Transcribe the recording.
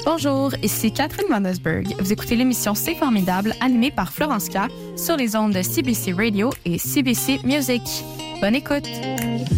Bonjour, ici Catherine Monosberg. Vous écoutez l'émission C'est formidable animée par Florence K sur les ondes de CBC Radio et CBC Music. Bonne écoute!